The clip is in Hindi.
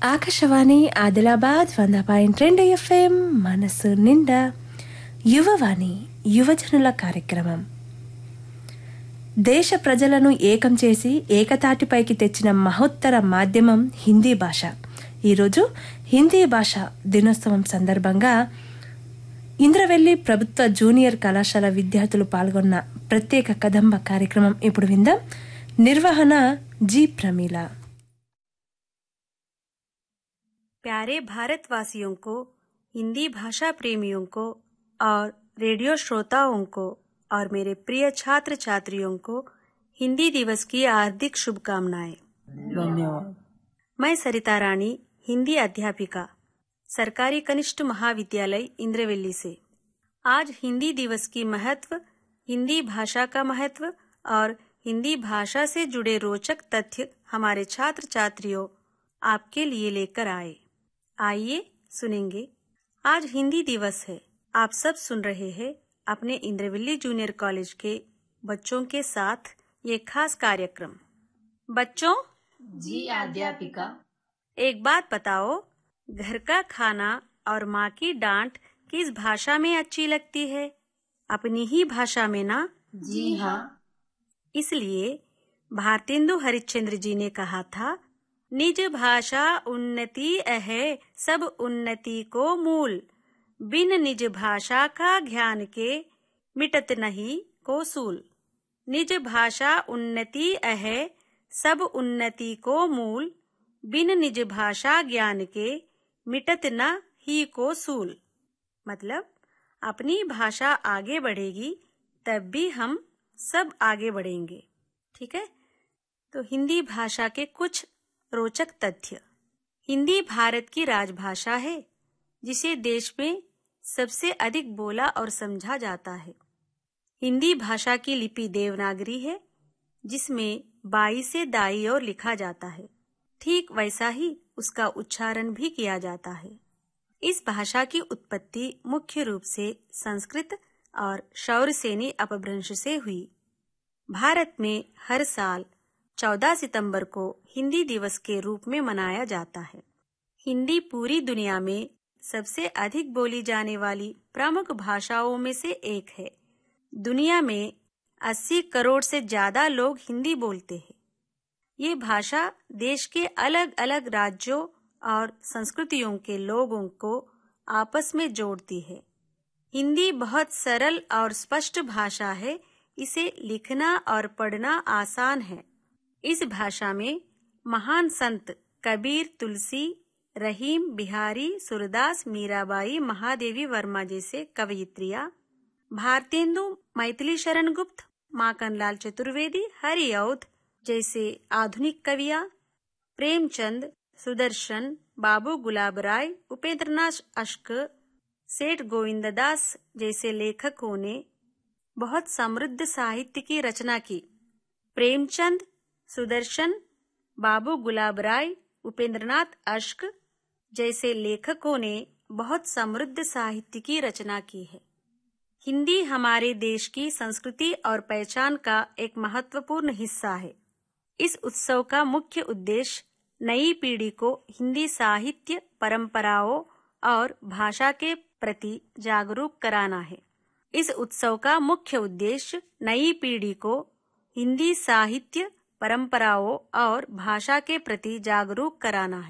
ఆకాశవాణి ఆదిలాబాద్ 100.2 FM మనసు నిండా యువవాణి యువజనుల కార్యక్రమం. దేశ ప్రజలను ఏకం చేసి ఏకతాటిపైకి తెచ్చిన మహోత్తర మాధ్యమం హిందీ భాష. ఈరోజు హిందీ భాష దినోత్సవం సందర్భంగా ఇంద్రవెల్లి ప్రభుత్వ జూనియర్ కళాశాల విద్యార్థులు పాల్గొన్న ప్రత్యేక కదంబ కార్యక్రమం ఇప్పుడు విందాం. నిర్వహణ జి ప్రమీల. प्यारे भारतवासियों को, हिंदी भाषा प्रेमियों को और रेडियो श्रोताओं को और मेरे प्रिय छात्र छात्रियों को हिंदी दिवस की हार्दिक शुभकामनाएं. धन्यवाद. मैं सरिता रानी, हिंदी अध्यापिका, सरकारी कनिष्ठ महाविद्यालय इंद्रवेली से. आज हिंदी दिवस की महत्व, हिंदी भाषा का महत्व और हिंदी भाषा से जुड़े रोचक तथ्य हमारे छात्र छात्रियों आपके लिए लेकर आए. आइए सुनेंगे. आज हिंदी दिवस है. आप सब सुन रहे हैं अपने इंद्रवेली जूनियर कॉलेज के बच्चों के साथ ये खास कार्यक्रम. बच्चों जी अध्यापिका. एक बात बताओ, घर का खाना और माँ की डांट किस भाषा में अच्छी लगती है? अपनी ही भाषा में ना? जी हाँ. इसलिए भारतेंदु हरिश्चंद्र जी ने कहा था, निज भाषा उन्नति है सब उन्नति को मूल, बिन निज भाषा का ज्ञान के मिटत नहीं को सूल. निज भाषा उन्नति है सब उन्नति को मूल, बिन निज भाषा ज्ञान के मिटत न ही को सूल. मतलब अपनी भाषा आगे बढ़ेगी तब भी हम सब आगे बढ़ेंगे. ठीक है. तो हिंदी भाषा के कुछ रोचक तथ्य. हिंदी भारत की राजभाषा है जिसे देश में सबसे अधिक बोला और समझा जाता है. हिंदी भाषा की लिपि देवनागरी है जिसमें बाई से दाई और लिखा जाता है. ठीक वैसा ही उसका उच्चारण भी किया जाता है. इस भाषा की उत्पत्ति मुख्य रूप से संस्कृत और शौरसेनी अपभ्रंश से हुई. भारत में हर साल 14 सितंबर को हिंदी दिवस के रूप में मनाया जाता है. हिंदी पूरी दुनिया में सबसे अधिक बोली जाने वाली प्रमुख भाषाओं में से एक है. दुनिया में 80 करोड़ से ज्यादा लोग हिंदी बोलते हैं. ये भाषा देश के अलग अलग राज्यों और संस्कृतियों के लोगों को आपस में जोड़ती है. हिंदी बहुत सरल और स्पष्ट भाषा है. इसे लिखना और पढ़ना आसान है. इस भाषा में महान संत कबीर, तुलसी, रहीम, बिहारी, सूरदास, मीराबाई, महादेवी वर्मा जैसे कवयित्रियां, भारतेंदु, मैथिली शरण गुप्त, माखनलाल चतुर्वेदी, हरिऔध जैसे आधुनिक कवियां, प्रेमचंद, सुदर्शन, बाबू गुलाब राय, उपेंद्रनाथ अश्क, सेठ गोविंददास जैसे लेखकों ने बहुत समृद्ध साहित्य की रचना की. प्रेमचंद, सुदर्शन, बाबू गुलाब राय, उपेंद्रनाथ अश्क जैसे लेखकों ने बहुत समृद्ध साहित्य की रचना की है. हिंदी हमारे देश की संस्कृति और पहचान का एक महत्वपूर्ण हिस्सा है. इस उत्सव का मुख्य उद्देश्य नई पीढ़ी को हिंदी साहित्य, परंपराओं और भाषा के प्रति जागरूक कराना है. इस उत्सव का मुख्य उद्देश्य नई पीढ़ी को हिंदी साहित्य, परंपराओं और भाषा के प्रति जागरूक कराना है.